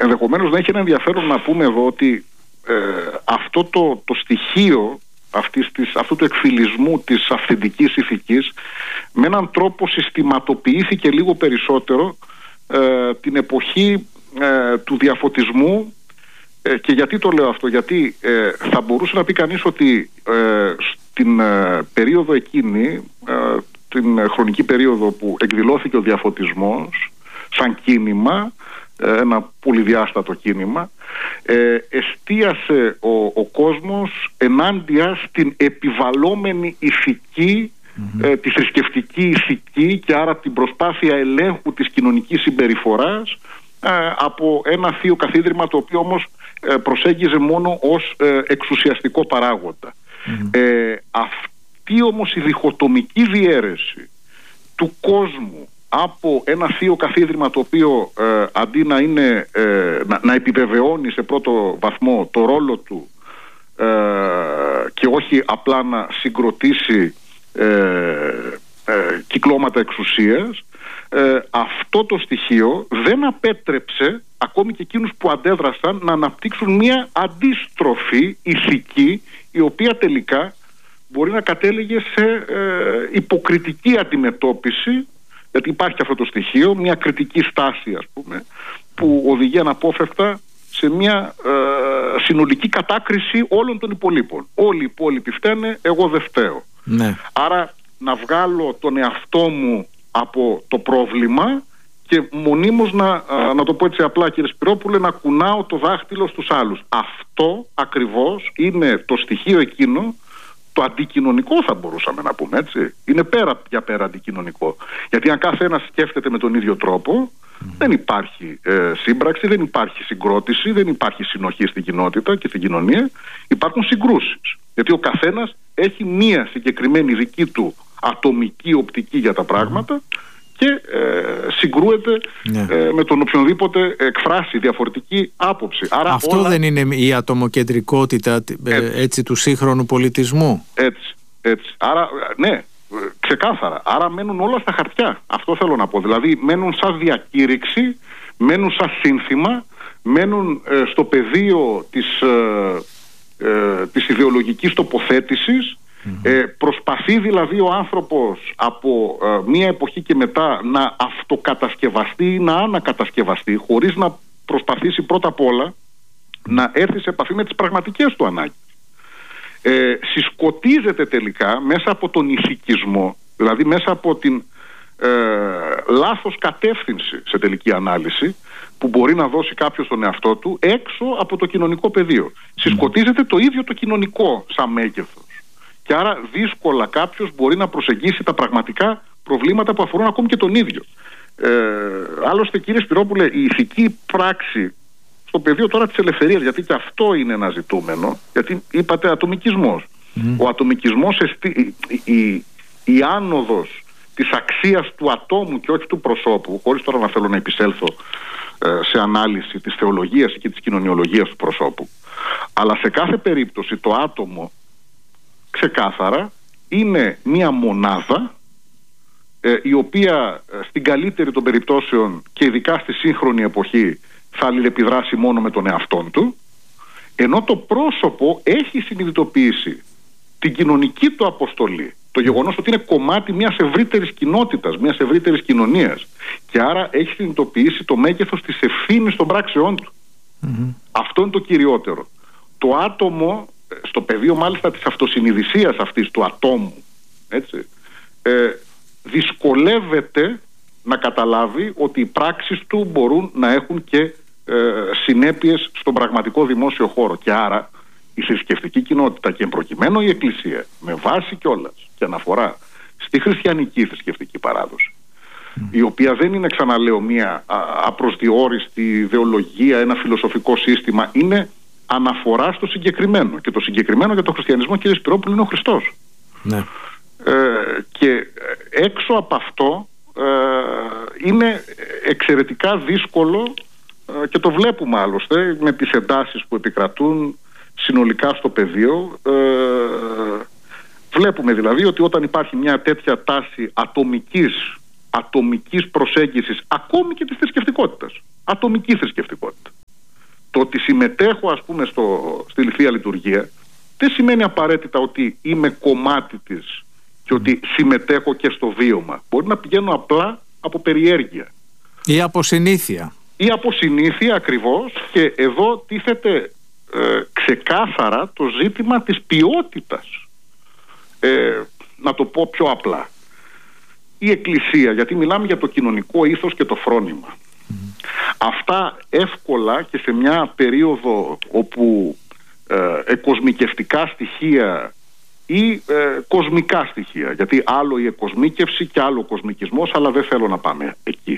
ενδεχομένως να έχει ένα ενδιαφέρον να πούμε εδώ ότι αυτό το στοιχείο αυτού του εκφυλισμού της αυθεντικής ηθικής με έναν τρόπο συστηματοποιήθηκε λίγο περισσότερο την εποχή του διαφωτισμού. Και γιατί το λέω αυτό? Γιατί θα μπορούσε να πει κανείς ότι στην περίοδο εκείνη, την χρονική περίοδο που εκδηλώθηκε ο διαφωτισμός σαν κίνημα, ένα πολυδιάστατο κίνημα, εστίασε ο κόσμος ενάντια στην επιβαλλόμενη ηθική, τη θρησκευτική ηθική, και άρα την προσπάθεια ελέγχου της κοινωνικής συμπεριφοράς από ένα θείο καθίδρυμα, το οποίο όμως προσέγγιζε μόνο ως εξουσιαστικό παράγοντα. Αυτή όμως η διχοτομική διαίρεση του κόσμου από ένα θείο καθίδρυμα, το οποίο αντί να είναι να επιβεβαιώνει σε πρώτο βαθμό το ρόλο του και όχι απλά να συγκροτήσει κυκλώματα εξουσίας, αυτό το στοιχείο δεν απέτρεψε ακόμη και εκείνους που αντέδρασαν να αναπτύξουν μια αντίστροφη ηθική, η οποία τελικά μπορεί να κατέληγε σε υποκριτική αντιμετώπιση, γιατί υπάρχει αυτό το στοιχείο, μια κριτική στάση, ας πούμε, που οδηγεί αναπόφευκτα σε μια συνολική κατάκριση όλων των υπολείπων. Όλοι οι υπόλοιποι φταίνε, εγώ δεν φταίω. Ναι. Άρα να βγάλω τον εαυτό μου από το πρόβλημα και μονίμως να το πω έτσι απλά, κύριε Σπυρόπουλε, να κουνάω το δάχτυλο στους άλλους. Αυτό ακριβώς είναι το στοιχείο εκείνο, το αντικοινωνικό, θα μπορούσαμε να πούμε, έτσι. Είναι πέρα αντικοινωνικό. Γιατί αν κάθε ένας σκέφτεται με τον ίδιο τρόπο, δεν υπάρχει σύμπραξη, δεν υπάρχει συγκρότηση, δεν υπάρχει συνοχή στην κοινότητα και στην κοινωνία. Υπάρχουν συγκρούσεις. Γιατί ο καθένας έχει μία συγκεκριμένη δική του ατομική οπτική για τα πράγματα και συγκρούεται με τον οποιονδήποτε εκφράσει διαφορετική άποψη. Άρα αυτό δεν είναι η ατομοκεντρικότητα έτσι του σύγχρονου πολιτισμού? Έτσι. Άρα, ναι, ξεκάθαρα. Άρα μένουν όλα στα χαρτιά. Αυτό θέλω να πω. Δηλαδή μένουν σαν διακήρυξη, μένουν σαν σύνθημα, μένουν στο πεδίο της ιδεολογικής τοποθέτησης. Προσπαθεί δηλαδή ο άνθρωπος από μία εποχή και μετά να αυτοκατασκευαστεί ή να ανακατασκευαστεί, χωρίς να προσπαθήσει πρώτα απ' όλα να έρθει σε επαφή με τις πραγματικές του ανάγκες. Συσκοτίζεται τελικά μέσα από τον ηθικισμό, δηλαδή μέσα από την λάθος κατεύθυνση σε τελική ανάλυση που μπορεί να δώσει κάποιος τον εαυτό του έξω από το κοινωνικό πεδίο. Συσκοτίζεται το ίδιο το κοινωνικό σαν μέγεθος. Και άρα δύσκολα κάποιος μπορεί να προσεγγίσει τα πραγματικά προβλήματα που αφορούν ακόμη και τον ίδιο. Άλλωστε, κύριε Σπυρόπουλε, η ηθική πράξη στο πεδίο τώρα της ελευθερίας, γιατί και αυτό είναι ένα ζητούμενο, γιατί είπατε ατομικισμός. Ο ατομικισμός, η άνοδος της αξίας του ατόμου και όχι του προσώπου, χωρίς τώρα να θέλω να επισέλθω σε ανάλυση της θεολογίας και της κοινωνιολογίας του προσώπου, αλλά σε κάθε περίπτωση το άτομο ξεκάθαρα είναι μία μονάδα η οποία στην καλύτερη των περιπτώσεων και ειδικά στη σύγχρονη εποχή θα αλληλεπιδράσει μόνο με τον εαυτόν του, ενώ το πρόσωπο έχει συνειδητοποιήσει την κοινωνική του αποστολή, το γεγονός ότι είναι κομμάτι μιας ευρύτερης κοινότητας, μιας ευρύτερης κοινωνίας, και άρα έχει συνειδητοποιήσει το μέγεθος της ευθύνης των πράξεών του. Αυτό είναι το κυριότερο. Το άτομο, στο πεδίο μάλιστα της αυτοσυνειδησίας αυτής του ατόμου, έτσι, δυσκολεύεται να καταλάβει ότι οι πράξεις του μπορούν να έχουν και συνέπειες στον πραγματικό δημόσιο χώρο. Και άρα η θρησκευτική κοινότητα και προκειμένου η Εκκλησία, με βάση κιόλας και αναφορά στη χριστιανική θρησκευτική παράδοση, η οποία δεν είναι, ξαναλέω, μια απροσδιόριστη ιδεολογία, ένα φιλοσοφικό σύστημα, είναι αναφορά στο συγκεκριμένο. Και το συγκεκριμένο για τον χριστιανισμό, κύριε Σπυρόπουλο, είναι ο Χριστός. Ναι. Και έξω από αυτό είναι εξαιρετικά δύσκολο, και το βλέπουμε άλλωστε με τις εντάσεις που επικρατούν συνολικά στο πεδίο. Βλέπουμε δηλαδή ότι όταν υπάρχει μια τέτοια τάση ατομικής προσέγγισης ακόμη και της θρησκευτικότητας, ατομική θρησκευτικότητα, Το ότι συμμετέχω, ας πούμε, στη Θεία Λειτουργία δεν σημαίνει απαραίτητα ότι είμαι κομμάτι της και ότι συμμετέχω και στο βίωμα. Μπορεί να πηγαίνω απλά από περιέργεια. Ή από συνήθεια. Ή από συνήθεια ακριβώς, και εδώ τίθεται ξεκάθαρα το ζήτημα της ποιότητας. Να το πω πιο απλά. Η Εκκλησία, γιατί μιλάμε για το κοινωνικό ήθος και το φρόνημα. Αυτά εύκολα και σε μια περίοδο όπου εκοσμικευτικά στοιχεία ή κοσμικά στοιχεία, γιατί άλλο η εκοσμίκευση και άλλο ο κοσμικισμός, αλλά δεν θέλω να πάμε εκεί,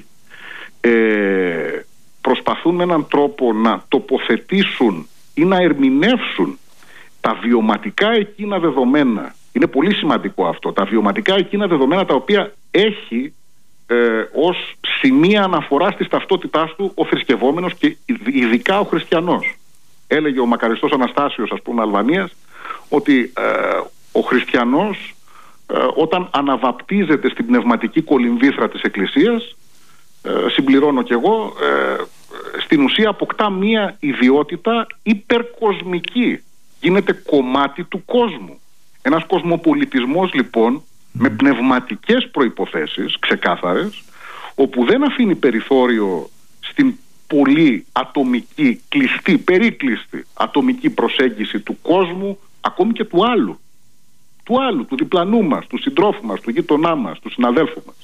προσπαθούν με έναν τρόπο να τοποθετήσουν ή να ερμηνεύσουν τα βιωματικά εκείνα δεδομένα. Είναι πολύ σημαντικό αυτό. Τα βιωματικά εκείνα δεδομένα τα οποία έχει ως σημεία αναφοράς της ταυτότητάς του ο θρησκευόμενος και ειδικά ο χριστιανός. Έλεγε ο μακαριστός Αναστάσιος, ας πούμε, Αλβανίας, ότι ο χριστιανός όταν αναβαπτίζεται στην πνευματική κολυμβήθρα της Εκκλησίας, συμπληρώνω κι εγώ, στην ουσία αποκτά μία ιδιότητα υπερκοσμική. Γίνεται κομμάτι του κόσμου. Ένας κοσμοπολιτισμός λοιπόν με πνευματικές προϋποθέσεις ξεκάθαρες, όπου δεν αφήνει περιθώριο στην πολύ ατομική, κλειστή, περίκλειστη ατομική προσέγγιση του κόσμου, ακόμη και του άλλου, του διπλανού μας, του συντρόφου μας, του γείτονά μας, του συναδέλφου μας.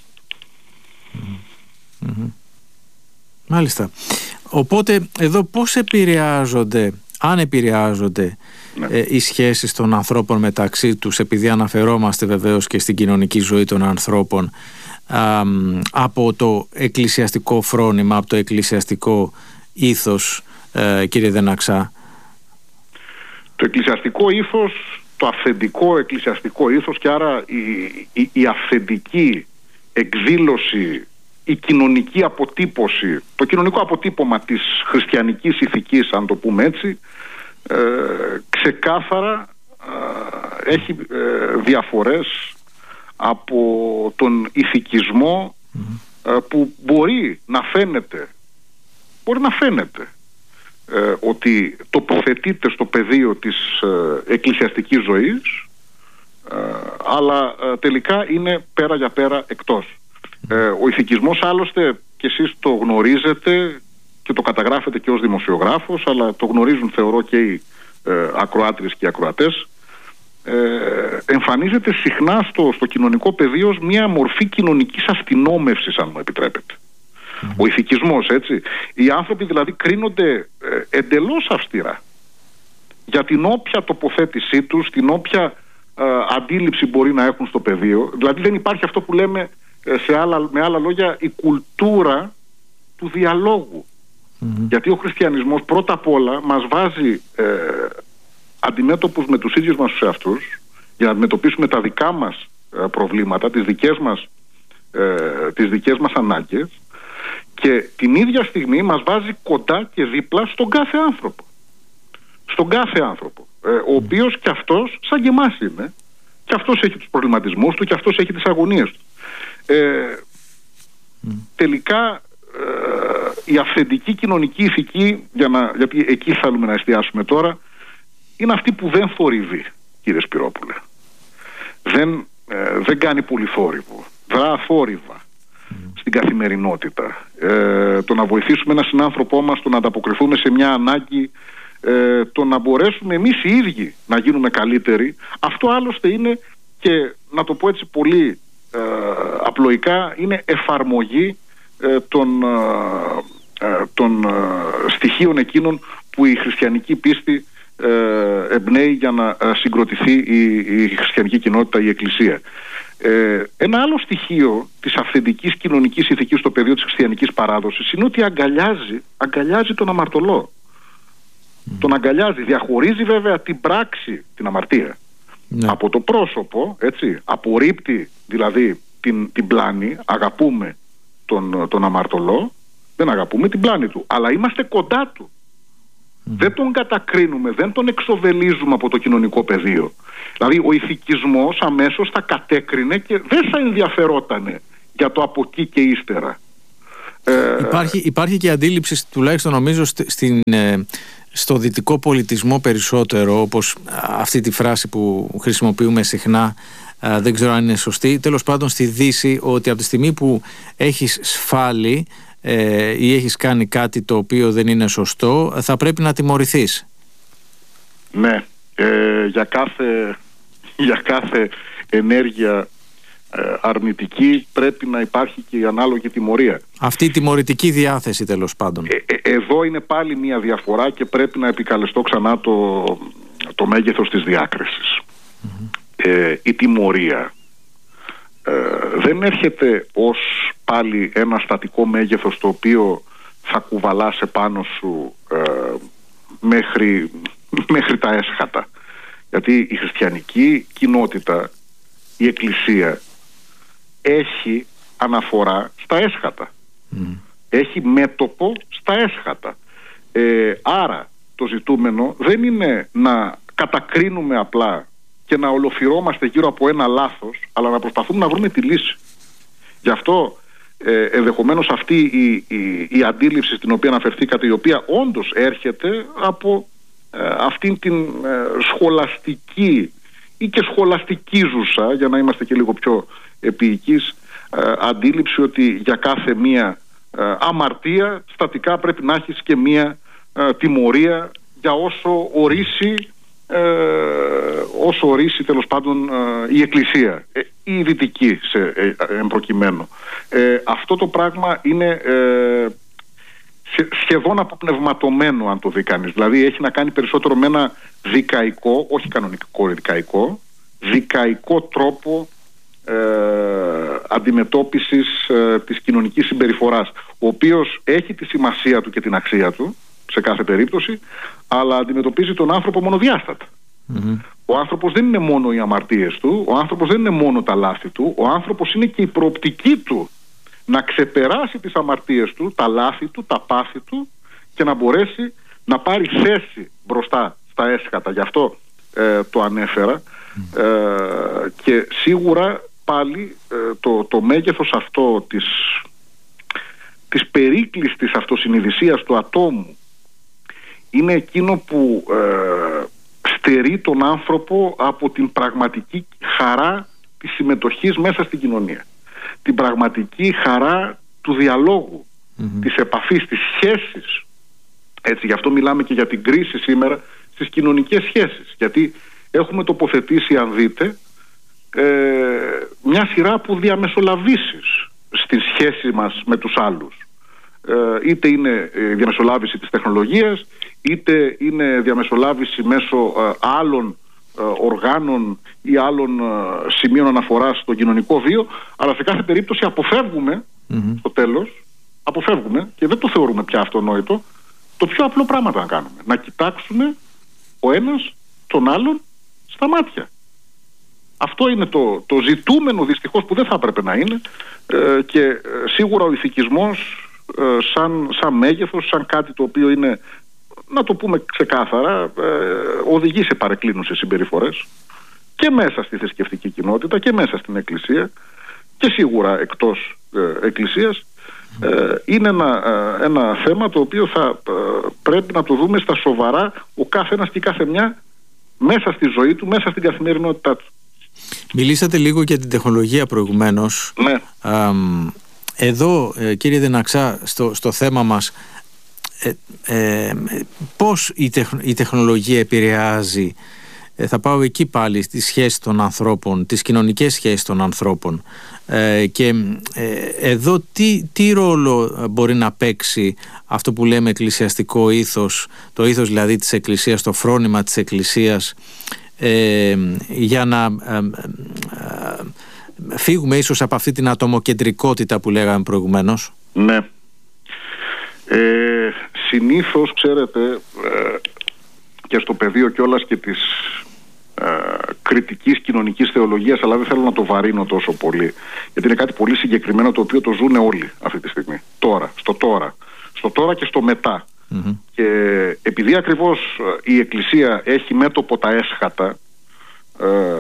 Μάλιστα. Οπότε εδώ πώς επηρεάζονται, αν επηρεάζονται, οι σχέσεις των ανθρώπων μεταξύ τους, επειδή αναφερόμαστε βεβαίως και στην κοινωνική ζωή των ανθρώπων, από το εκκλησιαστικό φρόνημα, από το εκκλησιαστικό ήθος, κύριε Δεναξά? Το εκκλησιαστικό ήθος, το αυθεντικό εκκλησιαστικό ήθος, και άρα η αυθεντική εκδήλωση, η κοινωνική αποτύπωση, το κοινωνικό αποτύπωμα της χριστιανικής ηθικής, αν το πούμε έτσι, ξεκάθαρα έχει διαφορές από τον ηθικισμό που μπορεί να φαίνεται ότι τοποθετείται στο πεδίο της εκκλησιαστικής ζωής, αλλά τελικά είναι πέρα για πέρα εκτός. Ο ηθικισμός, άλλωστε, και εσείς το γνωρίζετε και το καταγράφετε και ως δημοσιογράφος, αλλά το γνωρίζουν, θεωρώ, και οι ακροάτριες και οι ακροατές, εμφανίζεται συχνά στο κοινωνικό πεδίο ως μια μορφή κοινωνικής αστυνόμευσης, αν μου επιτρέπετε. Ο ηθικισμός, έτσι. Οι άνθρωποι δηλαδή κρίνονται εντελώς αυστηρά για την όποια τοποθέτησή τους, την όποια αντίληψη μπορεί να έχουν στο πεδίο. Δηλαδή δεν υπάρχει αυτό που λέμε με άλλα λόγια η κουλτούρα του διαλόγου. Γιατί ο χριστιανισμός πρώτα απ' όλα μας βάζει αντιμέτωπους με τους ίδιους μας τους εαυτούς, για να αντιμετωπίσουμε τα δικά μας προβλήματα, τις δικές μας ανάγκες, και την ίδια στιγμή μας βάζει κοντά και δίπλα στον κάθε άνθρωπο. Ο οποίος και αυτός σαν και εμάς είναι, και αυτός έχει τους προβληματισμούς του, και αυτός έχει τις αγωνίες του. Τελικά η αυθεντική κοινωνική ηθική, γιατί εκεί θέλουμε να εστιάσουμε τώρα, είναι αυτή που δεν θορυβεί, κύριε Σπυρόπουλε. Δεν κάνει πολύ θόρυβο, δρά αθόρυβα στην καθημερινότητα. Το να βοηθήσουμε έναν συνάνθρωπό μας, το να ανταποκριθούμε σε μια ανάγκη, το να μπορέσουμε εμείς οι ίδιοι να γίνουμε καλύτεροι, αυτό άλλωστε είναι, και να το πω έτσι πολύ απλοϊκά, είναι εφαρμογή των στοιχείων εκείνων που η χριστιανική πίστη εμπνέει για να συγκροτηθεί η χριστιανική κοινότητα, η Εκκλησία. Ένα άλλο στοιχείο της αυθεντικής κοινωνικής ηθικής στο πεδίο της χριστιανικής παράδοσης είναι ότι αγκαλιάζει τον αμαρτωλό. Τον αγκαλιάζει, διαχωρίζει βέβαια την πράξη, την αμαρτία, από το πρόσωπο, έτσι. Απορρίπτει δηλαδή την πλάνη. Αγαπούμε τον αμαρτωλό, δεν αγαπούμε την πλάνη του, αλλά είμαστε κοντά του. Δεν τον κατακρίνουμε, δεν τον εξοβελίζουμε από το κοινωνικό πεδίο. Δηλαδή ο ηθικισμός αμέσως θα κατέκρινε και δεν θα ενδιαφερότανε για το από εκεί και ύστερα. Υπάρχει και αντίληψη, τουλάχιστον νομίζω στο δυτικό πολιτισμό περισσότερο, όπως αυτή τη φράση που χρησιμοποιούμε συχνά, δεν ξέρω αν είναι σωστή, τέλος πάντων στη Δύση, ότι από τη στιγμή που έχεις σφάλει ή έχεις κάνει κάτι το οποίο δεν είναι σωστό, θα πρέπει να τιμωρηθείς. Ναι, για κάθε ενέργεια αρνητική πρέπει να υπάρχει και η ανάλογη τιμωρία. Αυτή η τιμωρητική διάθεση, τέλος πάντων. Εδώ είναι πάλι μια διαφορά και πρέπει να επικαλεστώ ξανά το μέγεθος της διάκρισης. Η τιμωρία δεν έρχεται ως πάλι ένα στατικό μέγεθος το οποίο θα κουβαλάς επάνω σου μέχρι τα έσχατα. Γιατί η χριστιανική κοινότητα, η Εκκλησία, έχει αναφορά στα έσχατα. Έχει μέτωπο στα έσχατα. Άρα το ζητούμενο δεν είναι να κατακρίνουμε απλά και να ολοφυρώμαστε γύρω από ένα λάθος, αλλά να προσπαθούμε να βρούμε τη λύση. Γι' αυτό ενδεχομένως αυτή η αντίληψη στην οποία αναφερθήκατε, η οποία όντως έρχεται από αυτήν την σχολαστική ή και σχολαστικίζουσα, για να είμαστε και λίγο πιο επίοικείς, αντίληψη ότι για κάθε μία αμαρτία στατικά πρέπει να έχεις και μία τιμωρία για όσο ορίσει τέλος πάντων η Εκκλησία, η δυτική εμπροκειμένου. Αυτό το πράγμα είναι σχεδόν αποπνευματωμένο, αν το δει κανείς. Δηλαδή έχει να κάνει περισσότερο με ένα δικαϊκό, όχι κανονικό δικαϊκό τρόπο αντιμετώπισης της κοινωνικής συμπεριφοράς, ο οποίος έχει τη σημασία του και την αξία του σε κάθε περίπτωση, αλλά αντιμετωπίζει τον άνθρωπο μονοδιάστατα. Ο άνθρωπος δεν είναι μόνο οι αμαρτίες του, ο άνθρωπος δεν είναι μόνο τα λάθη του, ο άνθρωπος είναι και η προοπτική του να ξεπεράσει τις αμαρτίες του, τα λάθη του, τα πάθη του και να μπορέσει να πάρει θέση μπροστά στα έσχατα. Γι' αυτό το ανέφερα. Και σίγουρα πάλι το μέγεθος αυτό της περίκλειστης αυτοσυνειδησίας του ατόμου είναι εκείνο που στερεί τον άνθρωπο από την πραγματική χαρά της συμμετοχής μέσα στην κοινωνία, την πραγματική χαρά του διαλόγου, της επαφής, της σχέσης. Έτσι, γι' αυτό μιλάμε και για την κρίση σήμερα στις κοινωνικές σχέσεις, γιατί έχουμε τοποθετήσει, αν δείτε, μια σειρά από διαμεσολαβήσεις στη σχέση μας με τους άλλους. Είτε είναι διαμεσολάβηση της τεχνολογίας, είτε είναι διαμεσολάβηση μέσω άλλων οργάνων ή άλλων σημείων αναφοράς στο κοινωνικό βίο, αλλά σε κάθε περίπτωση αποφεύγουμε στο τέλος, και δεν το θεωρούμε πια αυτονόητο, το πιο απλό πράγμα να κάνουμε: να κοιτάξουμε ο ένας τον άλλον στα μάτια. Αυτό είναι το ζητούμενο, δυστυχώς, που δεν θα έπρεπε να είναι, και σίγουρα ο ηθικισμός σαν μέγεθος, σαν κάτι το οποίο είναι, να το πούμε ξεκάθαρα, οδηγεί σε παρεκκλίνουσες συμπεριφορές και μέσα στη θρησκευτική κοινότητα και μέσα στην Εκκλησία και σίγουρα εκτός Εκκλησίας. Είναι ένα θέμα το οποίο θα πρέπει να το δούμε στα σοβαρά ο κάθε ένας και κάθε μια μέσα στη ζωή του, μέσα στην καθημερινότητά του. Μιλήσατε λίγο για την τεχνολογία προηγουμένως. Ναι. Εδώ, κύριε Δεναξά, στο θέμα μας, πώς η τεχνολογία επηρεάζει, θα πάω εκεί πάλι, στις σχέσεις των ανθρώπων, τις κοινωνικές σχέσεις των ανθρώπων, και εδώ τι ρόλο μπορεί να παίξει αυτό που λέμε εκκλησιαστικό ήθος, το ήθος δηλαδή της Εκκλησίας, το φρόνημα της Εκκλησίας, για να φύγουμε ίσως από αυτή την ατομοκεντρικότητα που λέγαμε προηγουμένως? Ναι. Συνήθως, ξέρετε, και στο πεδίο κιόλας και της κριτικής κοινωνικής θεολογίας, αλλά δεν θέλω να το βαρύνω τόσο πολύ, γιατί είναι κάτι πολύ συγκεκριμένο το οποίο το ζουν όλοι αυτή τη στιγμή, στο τώρα και στο μετά. Και επειδή ακριβώς η Εκκλησία έχει μέτωπο τα έσχατα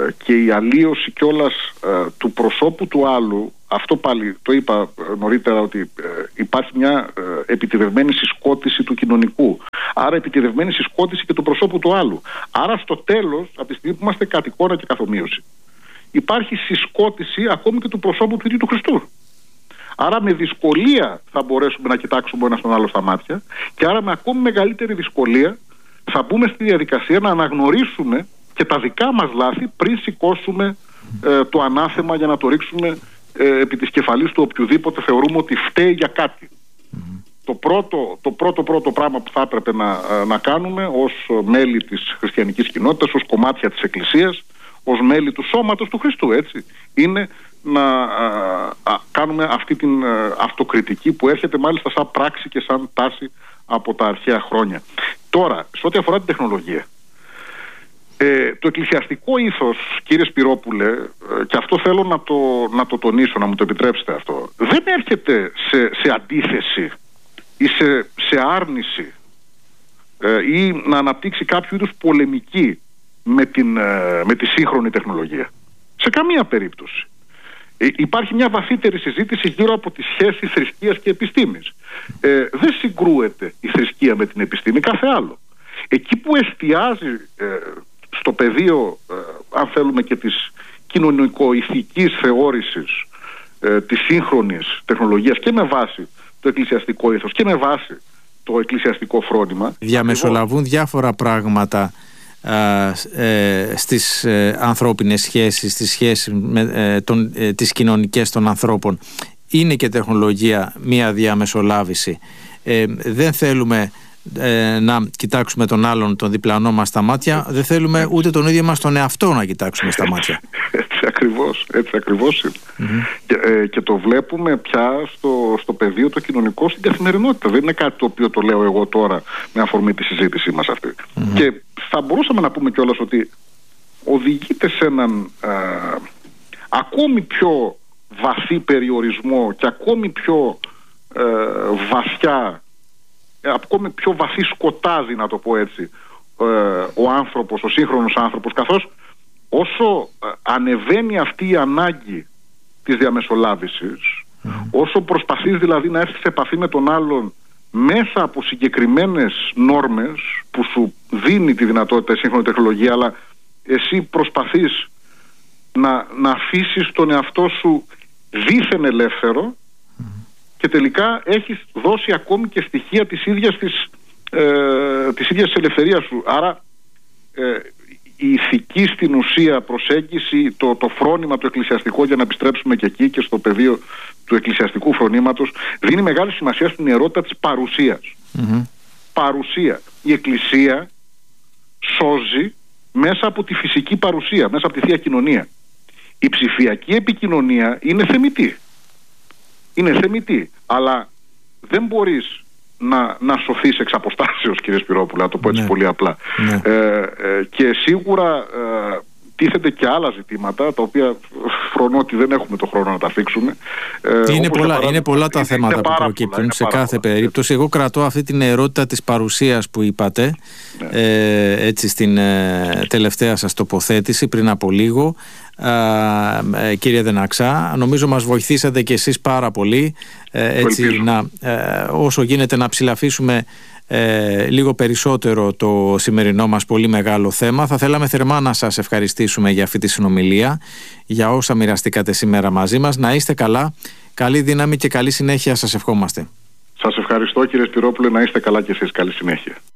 και η αλλίωση κιόλας του προσώπου του άλλου, αυτό πάλι το είπα νωρίτερα, ότι υπάρχει μια επιτηρευμένη συσκότηση του κοινωνικού, άρα επιτηρευμένη συσκότηση και του προσώπου του άλλου. Άρα στο τέλος, από τη στιγμή που είμαστε κατ' εικόνα και καθομοίωση, υπάρχει συσκότηση ακόμη και του προσώπου του ίδιου του Χριστού. Άρα με δυσκολία θα μπορέσουμε να κοιτάξουμε ένα στον άλλο στα μάτια, και άρα με ακόμη μεγαλύτερη δυσκολία θα μπούμε στη διαδικασία να αναγνωρίσουμε και τα δικά μας λάθη πριν σηκώσουμε το ανάθεμα για να το ρίξουμε επί της κεφαλής του οποιοδήποτε θεωρούμε ότι φταίει για κάτι. Το πρώτο πράγμα που θα έπρεπε να κάνουμε ως μέλη της χριστιανικής κοινότητας, ως κομμάτια της Εκκλησίας, ως μέλη του σώματος του Χριστού, έτσι, είναι να κάνουμε αυτή την αυτοκριτική που έρχεται μάλιστα σαν πράξη και σαν τάση από τα αρχαία χρόνια. Τώρα, σε ό,τι αφορά την τεχνολογία, το εκκλησιαστικό ήθος, κύριε Σπυρόπουλε, και αυτό θέλω να το τονίσω, να μου το επιτρέψετε αυτό, δεν έρχεται σε αντίθεση ή σε άρνηση ή να αναπτύξει κάποιο είδους πολεμική με τη σύγχρονη τεχνολογία. Σε καμία περίπτωση. Υπάρχει μια βαθύτερη συζήτηση γύρω από τη σχέση θρησκείας και επιστήμης. Δεν συγκρούεται η θρησκεία με την επιστήμη, κάθε άλλο. Εκεί που εστιάζει στο πεδίο, αν θέλουμε, και της κοινωνικο-ηθικής θεώρησης της σύγχρονης τεχνολογίας, και με βάση το εκκλησιαστικό ήθος και με βάση το εκκλησιαστικό φρόνημα, διαμεσολαβούν διάφορα πράγματα στις ανθρώπινες σχέσεις, στις σχέσεις τις κοινωνικές των ανθρώπων. Είναι και τεχνολογία μία διαμεσολάβηση. Δεν θέλουμε να κοιτάξουμε τον άλλον, τον διπλανό μας στα μάτια, δεν θέλουμε ούτε τον ίδιο μας τον εαυτό να κοιτάξουμε στα μάτια. Έτσι ακριβώς είναι. Και το βλέπουμε πια στο πεδίο το κοινωνικό, στην καθημερινότητα. Δεν είναι κάτι το οποίο το λέω εγώ τώρα με αφορμή τη συζήτησή μας αυτή. Και θα μπορούσαμε να πούμε κιόλας ότι οδηγείται σε έναν ακόμη πιο βαθύ περιορισμό και ακόμη πιο βαθιά, ακόμη πιο βαθύ σκοτάδι, να το πω έτσι, ο άνθρωπος, ο σύγχρονος άνθρωπος, καθώς όσο ανεβαίνει αυτή η ανάγκη της διαμεσολάβησης, όσο προσπαθείς δηλαδή να έρθεις σε επαφή με τον άλλον μέσα από συγκεκριμένες νόρμες που σου δίνει τη δυνατότητα η σύγχρονη τεχνολογία, αλλά εσύ προσπαθείς να αφήσεις τον εαυτό σου δίθεν ελεύθερο, και τελικά έχεις δώσει ακόμη και στοιχεία της ίδιας της ελευθερίας σου. Άρα η ηθική στην ουσία προσέγγιση, το φρόνημα το εκκλησιαστικό, για να επιστρέψουμε και εκεί και στο πεδίο του εκκλησιαστικού φρονήματος, δίνει μεγάλη σημασία στην ιερότητα της παρουσίας. Παρουσία. Η Εκκλησία σώζει μέσα από τη φυσική παρουσία, μέσα από τη Θεία Κοινωνία. Η ψηφιακή επικοινωνία είναι θεμιτή. Είναι θεμιτή, αλλά δεν μπορείς να σωθείς εξ αποστάσεως, κύριε Σπυρόπουλα, να το πω έτσι πολύ απλά. Και σίγουρα τίθενται και άλλα ζητήματα, τα οποία φρονώ ότι δεν έχουμε το χρόνο να τα θίξουμε. Είναι πολλά τα θέματα που προκύπτουν σε κάθε περίπτωση. Εγώ κρατώ αυτή την ερώτητα της παρουσίας που είπατε, έτσι στην τελευταία σας τοποθέτηση πριν από λίγο, κύριε Δεναξά. Νομίζω μας βοηθήσατε και εσείς πάρα πολύ, έτσι, όσο γίνεται να ψηλαφίσουμε λίγο περισσότερο το σημερινό μας πολύ μεγάλο θέμα. Θα θέλαμε θερμά να σας ευχαριστήσουμε για αυτή τη συνομιλία, για όσα μοιραστήκατε σήμερα μαζί μας. Να είστε καλά, καλή δύναμη και καλή συνέχεια σας ευχόμαστε. Σας ευχαριστώ, κύριε Σπυρόπουλε, να είστε καλά και εσείς, καλή συνέχεια.